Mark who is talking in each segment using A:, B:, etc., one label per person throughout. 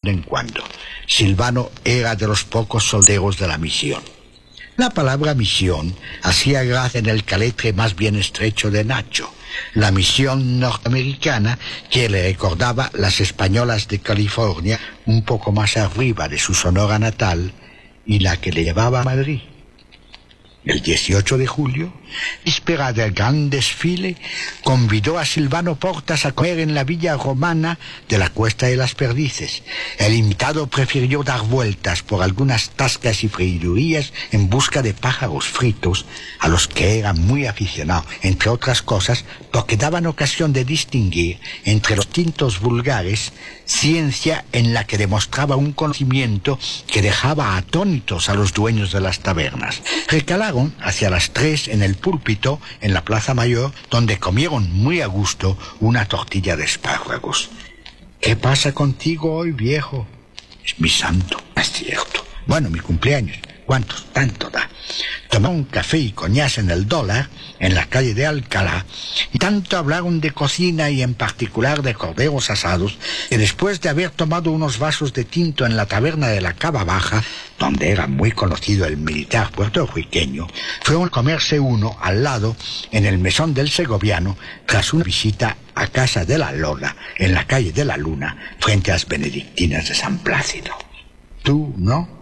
A: cuando en cuando. Silvano era de los pocos solteros de la misión. La palabra misión hacía gracia en el caletre más bien estrecho de Nacho. La misión norteamericana que le recordaba las españolas de California un poco más arriba de su Sonora natal y la que le llevaba a Madrid. El 18 de julio, víspera del gran desfile, convidó a Silvano Portas a comer en la villa romana de la Cuesta de las Perdices. El invitado prefirió dar vueltas por algunas tascas y freidurías en busca de pájaros fritos, a los que era muy aficionado, entre otras cosas, porque daban ocasión de distinguir entre los tintos vulgares, ciencia en la que demostraba un conocimiento que dejaba atónitos a los dueños de las tabernas. Recalaron hacia las 3 en el púlpito, en la Plaza Mayor, donde comieron muy a gusto una tortilla de espárragos. ¿Qué pasa contigo hoy, viejo? Es mi santo, es cierto. Bueno, mi cumpleaños. ¿Cuántos? Tanto da. Tomaron café y coñac en el Dólar, en la calle de Alcalá, y tanto hablaron de cocina y en particular de corderos asados, que después de haber tomado unos vasos de tinto en la taberna de la Cava Baja, donde era muy conocido el militar puertorriqueño, fueron a comerse uno al lado, en el mesón del Segoviano, tras una visita a casa de la Lola, en la calle de la Luna, frente a las benedictinas de San Plácido. ¿Tú, no?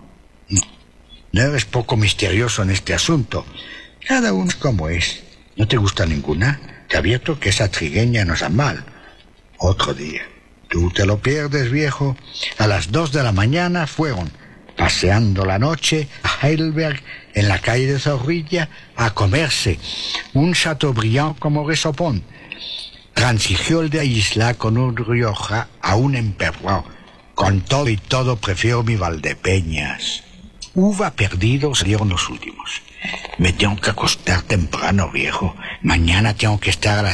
A: No eres poco misterioso en este asunto. Cada uno es como es. ¿No te gusta ninguna? Te advierto que esa trigueña nos da mal. Otro día. Tú te lo pierdes, viejo. A las 2 de la mañana fueron, paseando la noche, a Heidelberg, en la calle de Zorrilla, a comerse un Chateaubriand como resopón. Transigió el de Isla con un Rioja a un emperrado. Con todo y todo prefiero mi Valdepeñas. Uva perdido salieron los últimos. Me tengo que acostar temprano, viejo. Mañana tengo que estar a las